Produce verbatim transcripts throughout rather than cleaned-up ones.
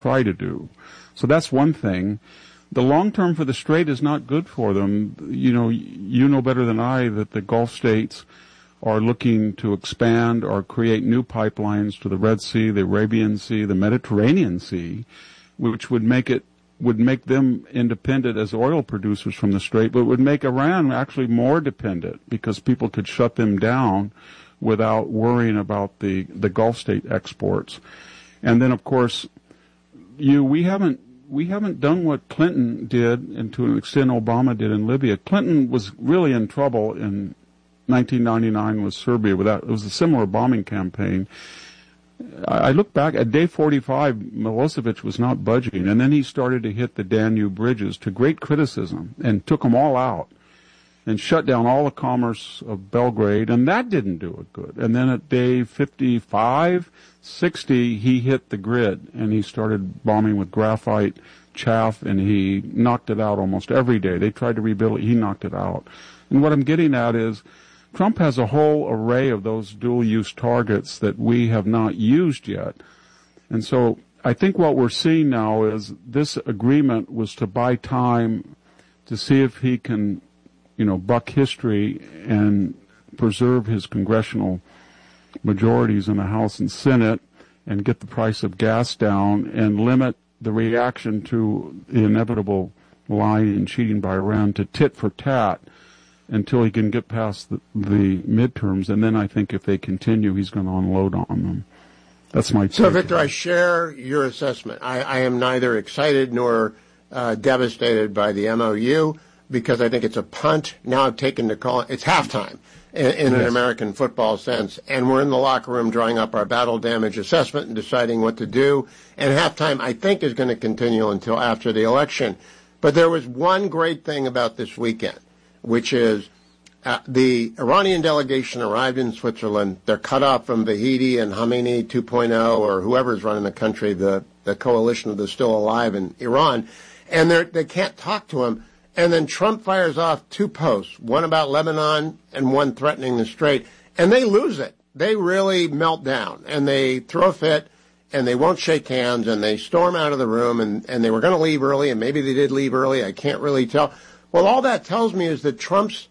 try to do. So that's one thing. The long term for the Strait is not good for them. You know, you know better than I that the Gulf states are looking to expand or create new pipelines to the Red Sea, the Arabian Sea, the Mediterranean Sea, which would make it would make them independent as oil producers from the Strait, but would make Iran actually more dependent because people could shut them down without worrying about the, the Gulf state exports. And then, of course, you we haven't we haven't done what Clinton did, and to an extent Obama did in Libya. Clinton was really in trouble in nineteen ninety-nine with Serbia. Without, it was a similar bombing campaign. I look back at day forty-five, Milosevic was not budging, and then he started to hit the Danube bridges to great criticism and took them all out and shut down all the commerce of Belgrade, and that didn't do it good. And then at day fifty-five, sixty, he hit the grid, and he started bombing with graphite chaff, and he knocked it out almost every day. They tried to rebuild it, he knocked it out. And what I'm getting at is Trump has a whole array of those dual-use targets that we have not used yet. And so I think what we're seeing now is this agreement was to buy time to see if he can, you know, buck history and preserve his congressional majorities in the House and Senate and get the price of gas down and limit the reaction to the inevitable lying and cheating by Iran to tit for tat until he can get past the, the midterms. And then I think if they continue, he's going to unload on them. That's my take. So, Victor, I share your assessment. I, I am neither excited nor uh, devastated by the M O U because I think it's a punt. Now I've taken to call it. It's halftime in, in yes. an American football sense. And we're in the locker room drawing up our battle damage assessment and deciding what to do. And halftime, I think, is going to continue until after the election. But there was one great thing about this weekend, which is uh, the Iranian delegation arrived in Switzerland. They're cut off from Vahidi and Khamenei two point oh, or whoever's running the country, the, the coalition of the still alive in Iran, and they they can't talk to him. And then Trump fires off two posts, one about Lebanon and one threatening the Strait, and they lose it. They really melt down, and they throw a fit, and they won't shake hands, and they storm out of the room, and, and they were going to leave early, and maybe they did leave early. I can't really tell. Well, all that tells me is that Trump's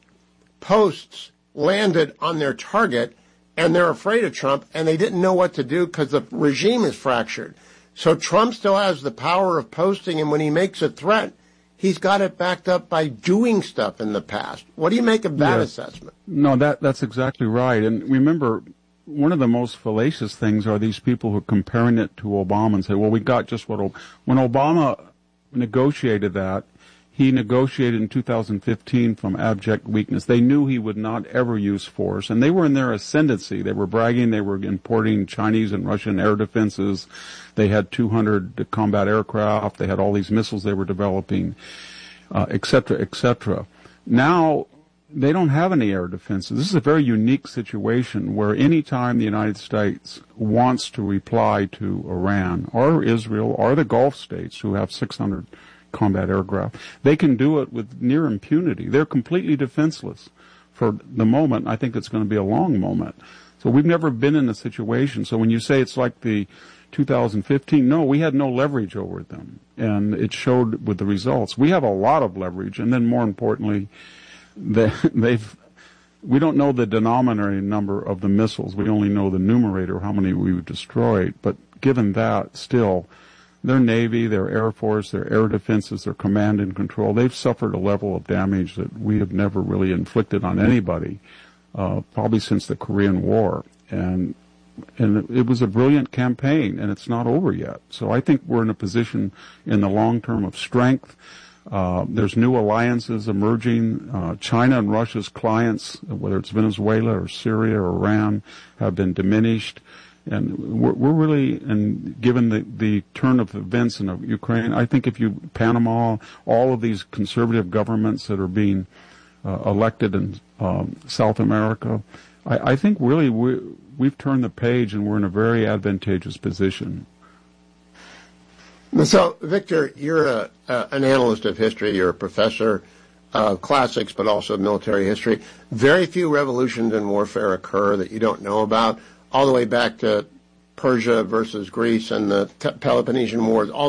posts landed on their target, and they're afraid of Trump, and they didn't know what to do because the regime is fractured. So Trump still has the power of posting, and when he makes a threat, he's got it backed up by doing stuff in the past. What do you make of that yeah. assessment? No, that that's exactly right. And remember, one of the most fallacious things are these people who are comparing it to Obama and say, well, we got just what Ob-. When Obama negotiated that, he negotiated in two thousand fifteen from abject weakness. They knew he would not ever use force, and they were in their ascendancy. They were bragging they were importing Chinese and Russian air defenses. They had two hundred combat aircraft. They had all these missiles they were developing, uh, et cetera, et cetera. Now, they don't have any air defenses. This is a very unique situation where any time the United States wants to reply to Iran or Israel or the Gulf states who have six hundred combat aircraft, they can do it with near impunity. They're completely defenseless for the moment. I think it's going to be a long moment. So we've never been in a situation. So when you say it's like the two thousand fifteen, no, we had no leverage over them. And it showed with the results. We have a lot of leverage. And then more importantly, they, they've, we don't know the denominator number of the missiles. We only know the numerator, how many we've destroyed. But given that, still, their Navy, their Air Force, their air defenses, their command and control, they've suffered a level of damage that we have never really inflicted on anybody, uh, probably since the Korean War. And and it was a brilliant campaign, and it's not over yet. So I think we're in a position in the long term of strength. Uh, there's new alliances emerging. Uh, China and Russia's clients, whether it's Venezuela or Syria or Iran, have been diminished. And we're, we're really, and given the, the turn of events in Ukraine, I think if you, Panama, all of these conservative governments that are being uh, elected in um, South America, I, I think really we, we've turned the page and we're in a very advantageous position. So, Victor, you're a, uh, an analyst of history. You're a professor of classics, but also of military history. Very few revolutions in warfare occur that you don't know about, all the way back to Persia versus Greece and the Peloponnesian Wars, all